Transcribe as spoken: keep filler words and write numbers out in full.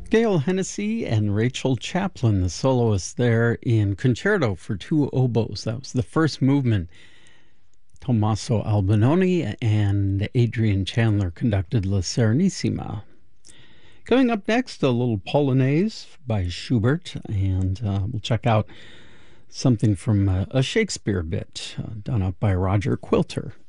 Gail Hennessy and Rachel Chaplin, the soloists there in Concerto for Two Oboes. That was the first movement. Tommaso Albinoni and Adrian Chandler conducted La Serenissima. Coming up next, a little Polonaise by Schubert, and uh, we'll check out something from a, a Shakespeare bit uh, done up by Roger Quilter.